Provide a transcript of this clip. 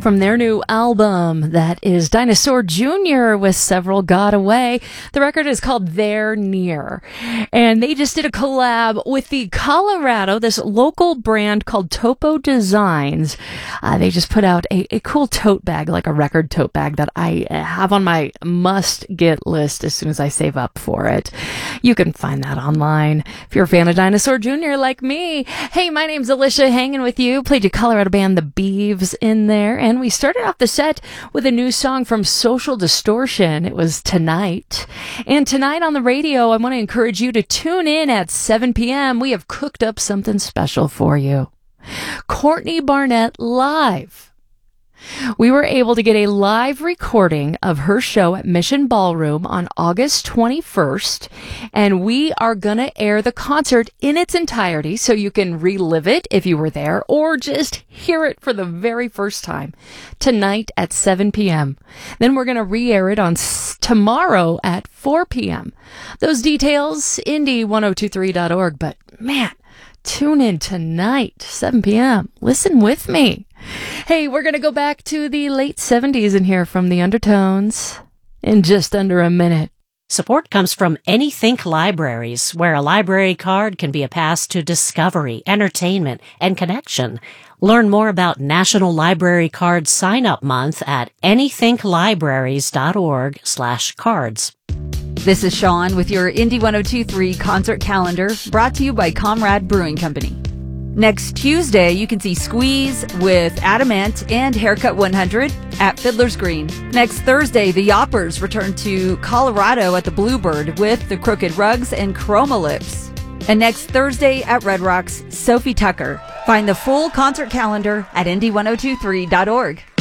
from their new album that is Dinosaur Jr. with Several Got Away. The record is called They're Near. And they just did a collab with the Colorado, this local brand called Topo Designs. They just put out a cool tote bag, like a record tote bag that I have on my must-get list as soon as I save up for it. You can find that online if you're a fan of Dinosaur Jr. like me. Hey, my name's Alicia, hanging with you. Played your Colorado band, The Beeves, in there. And we started off the set with a new song from Social Distortion. It was Tonight. And tonight on the radio, I want to encourage you to tune in at 7 p.m. We have cooked up something special for you. Courtney Barnett live. We were able to get a live recording of her show at Mission Ballroom on August 21st, and we are going to air the concert in its entirety so you can relive it if you were there or just hear it for the very first time tonight at 7 p.m. Then we're going to re-air it on tomorrow at 4 p.m. Those details, indie1023.org, but man, tune in tonight, 7 p.m. Listen with me. Hey, we're going to go back to the late 70s and hear from the Undertones in just under a minute. Support comes from Anythink Libraries, where a library card can be a pass to discovery, entertainment, and connection. Learn more about National Library Card Sign-Up Month at anythinklibraries.org/cards. This is Sean with your Indie 1023 concert calendar, brought to you by Comrade Brewing Company. Next Tuesday, you can see Squeeze with Adamant and Haircut 100 at Fiddler's Green. Next Thursday, the Yoppers return to Colorado at the Bluebird with the Crooked Rugs and Chroma Lips. And next Thursday at Red Rocks, Sophie Tucker. Find the full concert calendar at indie1023.org.